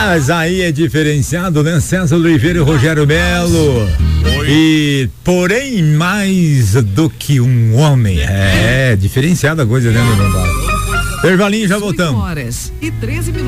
Mas aí é diferenciado, né? César Oliveira e Rogério Melo. E porém mais do que um homem. É diferenciada a coisa, né, meu irmão? Intervalinho, já voltamos. 8h13